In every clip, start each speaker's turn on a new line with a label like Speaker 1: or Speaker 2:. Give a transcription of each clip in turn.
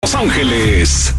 Speaker 1: Los Ángeles.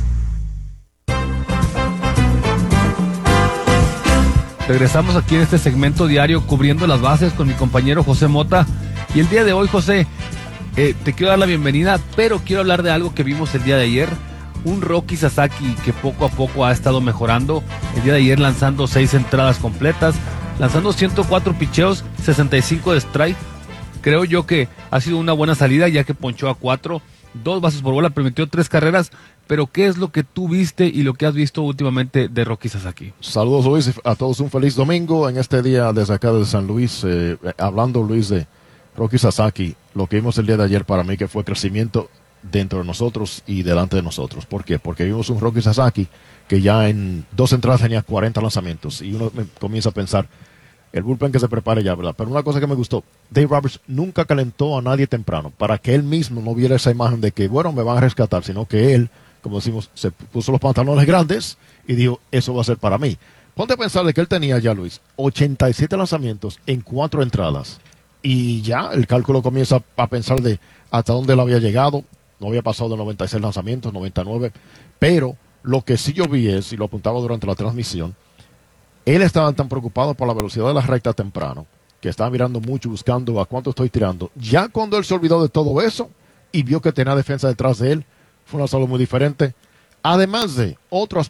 Speaker 2: Regresamos aquí en este segmento diario cubriendo las bases con mi compañero José Mota. Y el día de hoy, José, te quiero dar la bienvenida, pero quiero hablar de algo que vimos el día de ayer. Un Roki Sasaki que poco a poco ha estado mejorando. El día de ayer lanzando 6 entradas completas, lanzando 104 picheos, 65 de strike. Creo yo que ha sido una buena salida, ya que ponchó a 4, 2 bases por bola, permitió 3 carreras. Pero ¿qué es lo que tú viste y lo que has visto últimamente de Roki Sasaki?
Speaker 3: Saludos, Luis, a todos un feliz domingo en este día desde acá de San Luis. Hablando, Luis, de Roki Sasaki, lo que vimos el día de ayer para mí que fue crecimiento dentro de nosotros y delante de nosotros. ¿Por qué? Porque vimos un Roki Sasaki que ya en 2 entradas tenía 40 lanzamientos y uno comienza a pensar, el bullpen que se prepare ya, ¿verdad? Pero una cosa que me gustó, Dave Roberts nunca calentó a nadie temprano para que él mismo no viera esa imagen de que, bueno, me van a rescatar, sino que él, como decimos, se puso los pantalones grandes y dijo, eso va a ser para mí. Ponte a pensar de que él tenía ya, Luis, 87 lanzamientos en 4 entradas. Y ya el cálculo comienza a pensar de hasta dónde él había llegado. No había pasado de 96 lanzamientos, 99. Pero lo que sí yo vi es, y lo apuntaba durante la transmisión, él estaba tan preocupado por la velocidad de la recta temprano, que estaba mirando mucho, buscando a cuánto estoy tirando. Ya cuando él se olvidó de todo eso y vio que tenía defensa detrás de él, fue una salud muy diferente. Además de otro